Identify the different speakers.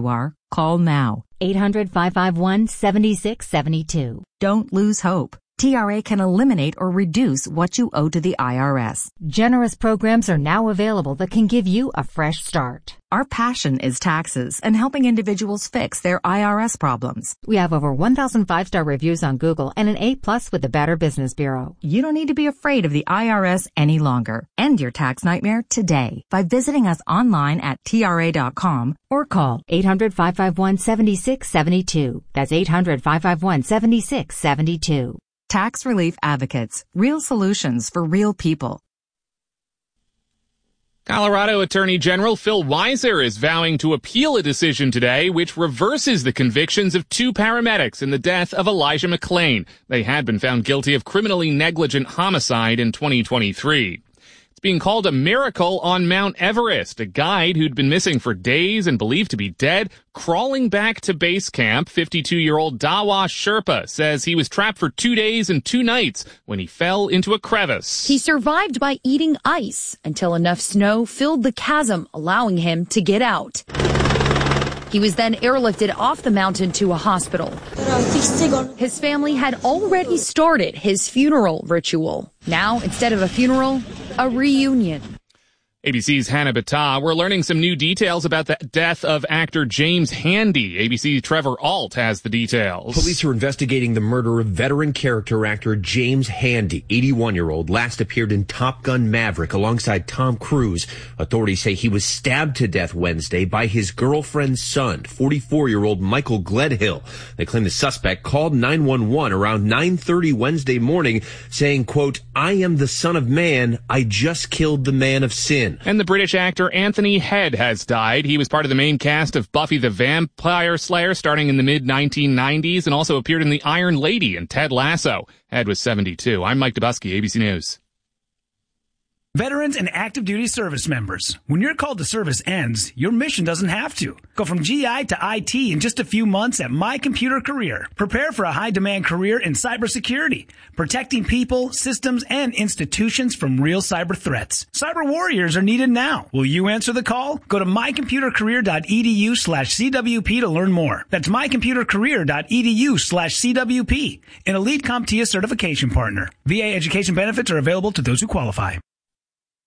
Speaker 1: you are, call now.
Speaker 2: 800-551-7672.
Speaker 1: Don't lose hope. TRA can eliminate or reduce what you owe to the IRS.
Speaker 2: Generous programs are now available that can give you a fresh start.
Speaker 1: Our passion is taxes and helping individuals fix their IRS problems.
Speaker 2: We have over 1,000 5-star reviews on Google and an A+ with the Better Business Bureau.
Speaker 1: You don't need to be afraid of the IRS any longer. End your tax nightmare today by visiting us online at TRA.com or call
Speaker 2: 800-551-7672. That's 800-551-7672.
Speaker 1: Tax Relief Advocates. Real solutions for real people.
Speaker 3: Colorado Attorney General Phil Weiser is vowing to appeal a decision today which reverses the convictions of 2 paramedics in the death of Elijah McClain. They had been found guilty of criminally negligent homicide in 2023. It's being called a miracle on Mount Everest. A guide who'd been missing for days and believed to be dead, crawling back to base camp. 52-year-old Dawa Sherpa says he was trapped for 2 days and 2 nights when he fell into a crevice.
Speaker 4: He survived by eating ice until enough snow filled the chasm, allowing him to get out. He was then airlifted off the mountain to a hospital. His family had already started his funeral ritual. Now, instead of a funeral, a reunion.
Speaker 3: ABC's Hannah Battah. We're learning some new details about the death of actor James Handy. ABC's Trevor Alt has the details.
Speaker 5: Police are investigating the murder of veteran character actor James Handy, 81-year-old, last appeared in Top Gun Maverick alongside Tom Cruise. Authorities say he was stabbed to death Wednesday by his girlfriend's son, 44-year-old Michael Gledhill. They claim the suspect called 911 around 9:30 Wednesday morning saying, quote, "I am the son of man. I just killed the man of sin."
Speaker 3: And the British actor Anthony Head has died. He was part of the main cast of Buffy the Vampire Slayer starting in the mid-1990s and also appeared in The Iron Lady and Ted Lasso. Head was 72. I'm Mike Dubusky, ABC News.
Speaker 6: Veterans and active duty service members, when your call to service ends, your mission doesn't have to. Go from GI to IT in just a few months at My Computer Career. Prepare for a high-demand career in cybersecurity, protecting people, systems, and institutions from real cyber threats. Cyber warriors are needed now. Will you answer the call? Go to mycomputercareer.edu/CWP to learn more. That's mycomputercareer.edu/CWP, an elite CompTIA certification partner. VA education benefits are available to those who qualify.